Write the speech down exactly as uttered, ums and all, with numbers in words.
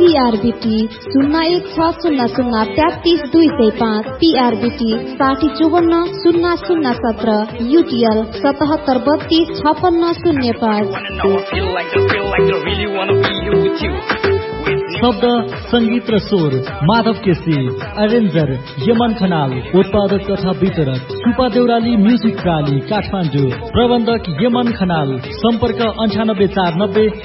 पीआरबीटी शून्य एक छ शून्य शून्य तेत्तीस दुई सय पाँच, पीआरबीटी साठी चौवन्न शून्य शून्य सत्र, यूटीएल सतहत्तर बत्तीस छपन्न शून्य पाँच। शब्द संगीत र स्वर माधव केसी, अरेन्जर यमन खनाल, उत्पादक तथा वितरक सुपा देउराली म्युजिक प्राली काठमाडौँ, प्रबन्धक यमन खनाल, सम्पर्क अन्ठानब्बे चार नब्बे